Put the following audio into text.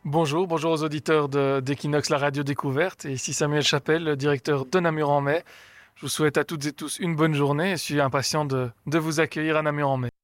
Bonjour, bonjour aux auditeurs d'Equinox, la radio découverte. Et ici Samuel Chapelle, le directeur de Namur en mai. Je vous souhaite à toutes et tous une bonne journée et je suis impatient de vous accueillir à Namur en mai.